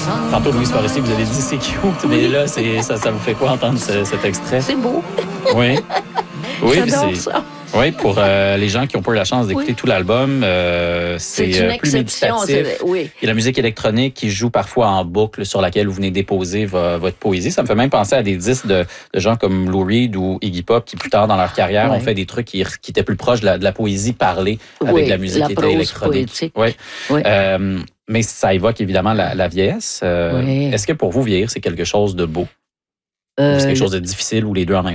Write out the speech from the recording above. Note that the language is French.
Tantôt, Louise Forestier, vous avez dit c'est cute, mais là, ça vous fait quoi entendre cet extrait? C'est beau. Oui. Oui, J'adore ça. Oui, pour les gens qui n'ont pas eu la chance d'écouter tout l'album, c'est une plus exception. méditatif. Oui. Il y a la musique électronique qui joue parfois en boucle sur laquelle vous venez déposer votre poésie. Ça me fait même penser à des disques de gens comme Lou Reed ou Iggy Pop qui, plus tard dans leur carrière, ont fait des trucs qui étaient plus proches de la poésie parlée avec de la musique qui était électronique. Poétique. Oui. Oui. Mais ça évoque évidemment la vieillesse. Oui. Est-ce que pour vous, vieillir, c'est quelque chose de beau? Ou c'est quelque chose de difficile ou les deux en même temps?